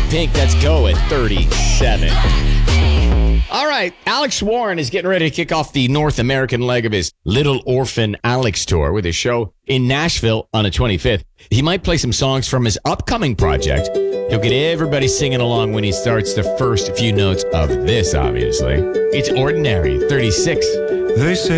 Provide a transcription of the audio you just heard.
Pink, let's go at 37. All right, Alex Warren is getting ready to kick off the North American leg of his Little Orphan Alex tour with his show in Nashville on the 25th. He might play some songs from his upcoming project. He'll get everybody singing along when he starts the first few notes of this, obviously. It's Ordinary, 36. They say